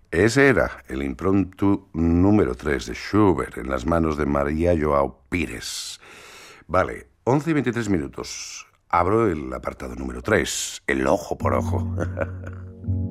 Ese era el impromptu número 3 de Schubert en las manos de María Joao Pires. Vale, 11:23. Abro el apartado número 3, el ojo por ojo.